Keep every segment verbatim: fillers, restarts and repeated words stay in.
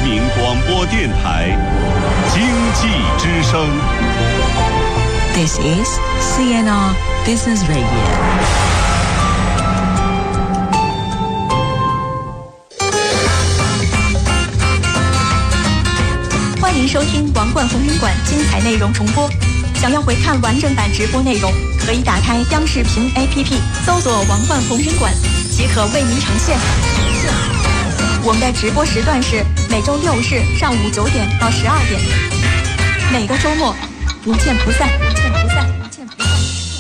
民广播电台经济之声。 This is C N R Business Radio。 欢迎收听王冠红云馆精彩内容重播。想要回看完整版直播内容，可以打开央视频 A P P， 搜索王冠红云馆，即可为您呈现。我们的直播时段是每周六日上午九点到十二点，每个周末不见不散，不见不散，不见不散，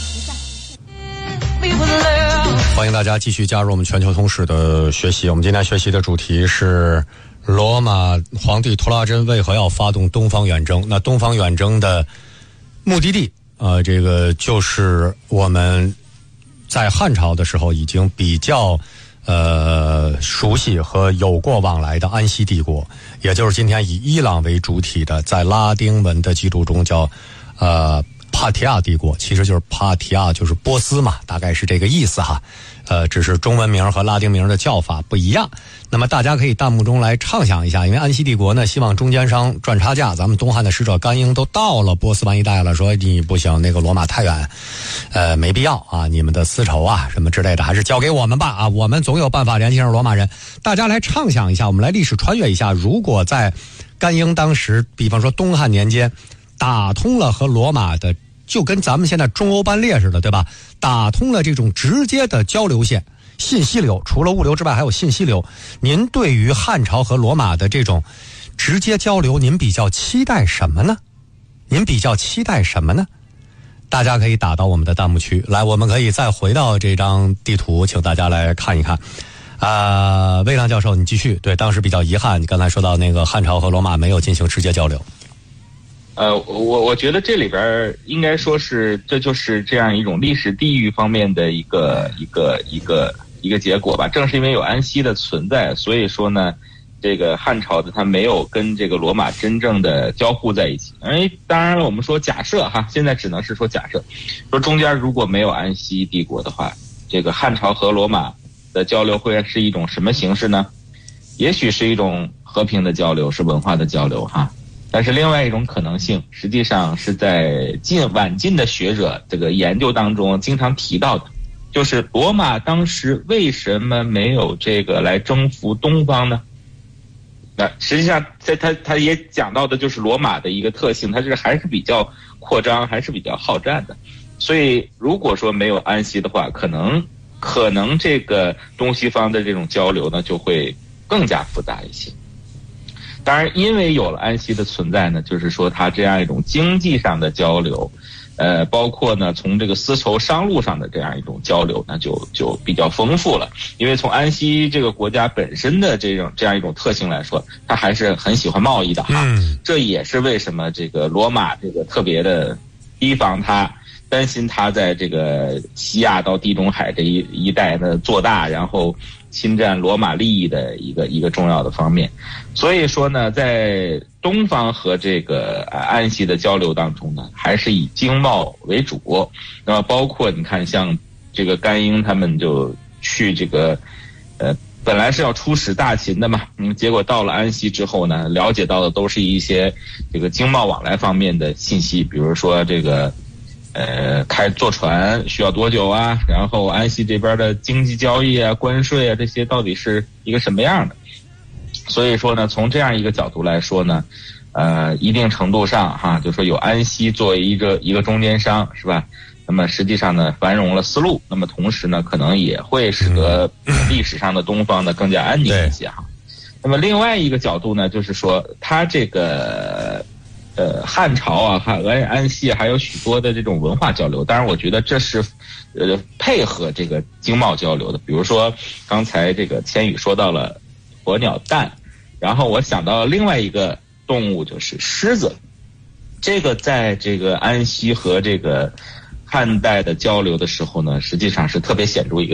不见不散。 欢迎大家继续加入我们全球通史的学习。我们今天学习的主题是罗马皇帝图拉真为何要发动东方远征？那东方远征的目的地，呃，这个就是我们在汉朝的时候已经比较呃熟悉和有过往来的安息帝国，也就是今天以伊朗为主体的，在拉丁文的记录中叫呃帕提亚帝国，其实就是帕提亚就是波斯嘛，大概是这个意思哈。呃，只是中文名和拉丁名的叫法不一样。那么大家可以弹幕中来畅想一下，因为安息帝国呢，希望中间商赚差价。咱们东汉的使者甘英都到了波斯湾一带了，说你不行，那个罗马太远，呃，没必要啊，你们的丝绸啊什么之类的，还是交给我们吧啊，我们总有办法联系上罗马人。大家来畅想一下，我们来历史穿越一下，如果在甘英当时，比方说东汉年间，打通了和罗马的。就跟咱们现在中欧班列似的，对吧？打通了这种直接的交流线、信息流，除了物流之外还有信息流。您对于汉朝和罗马的这种直接交流，您比较期待什么呢？您比较期待什么呢？大家可以打到我们的弹幕区来，我们可以再回到这张地图，请大家来看一看。啊、呃，魏亮教授，你继续。对，当时比较遗憾，你刚才说到那个汉朝和罗马没有进行直接交流。 呃，我我觉得这里边应该说是，这就是这样一种历史地域方面的一个一个一个一个结果吧。正是因为有安息的存在，所以说呢，这个汉朝的它没有跟这个罗马真正的交互在一起。哎，当然我们说假设哈，现在只能是说假设，说中间如果没有安息帝国的话，这个汉朝和罗马的交流会是一种什么形式呢？也许是一种和平的交流，是文化的交流哈。但是另外一种可能性，实际上是在近晚近的学者这个研究当中经常提到的，就是罗马当时为什么没有这个来征服东方呢？那实际上在他他也讲到的就是罗马的一个特性，它是还是比较扩张，还是比较好战的。所以如果说没有安息的话，可能可能这个东西方的这种交流呢就会更加复杂一些。当然，因为有了安息的存在呢，就是说它这样一种经济上的交流，呃，包括呢从这个丝绸商路上的这样一种交流呢，就就比较丰富了。因为从安息这个国家本身的这种这样一种特性来说，它还是很喜欢贸易的哈。嗯，这也是为什么这个罗马这个特别的提防它，担心它在这个西亚到地中海这一一带呢做大，然后侵占罗马利益的一个一个重要的方面。所以说呢，在东方和这个安息的交流当中呢，还是以经贸为主。那么包括你看，像这个甘英他们就去这个，呃，本来是要出使大秦的嘛，嗯，结果到了安息之后呢，了解到的都是一些这个经贸往来方面的信息，比如说这个。呃，开坐船需要多久啊？然后安息这边的经济交易啊、关税啊，这些到底是一个什么样的？所以说呢，从这样一个角度来说呢，呃，一定程度上哈，就说有安息作为一个一个中间商，是吧？那么实际上呢，繁荣了丝路，那么同时呢，可能也会使得历史上的东方呢更加安宁一些哈。那么另外一个角度呢，就是说它这个。呃，汉朝啊，还安安息还有许多的这种文化交流，当然我觉得这是，呃，配合这个经贸交流的。比如说刚才这个千羽说到了鸵鸟蛋，然后我想到另外一个动物就是狮子，这个在这个安息和这个汉代的交流的时候呢，实际上是特别显著一个。